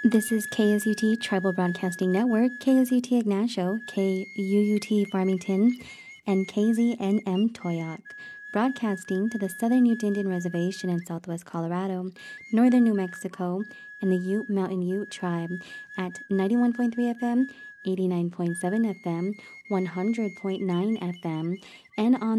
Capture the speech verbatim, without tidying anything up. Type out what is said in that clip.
This is K S U T Tribal Broadcasting Network, K S U T Ignacio, K U U T Farmington, and K Z N M Toyoak, broadcasting to the Southern Ute Indian Reservation in southwest Colorado, northern New Mexico, and the Ute Mountain Ute Tribe at ninety-one point three F M, eighty-nine point seven F M, one hundred point nine F M, and on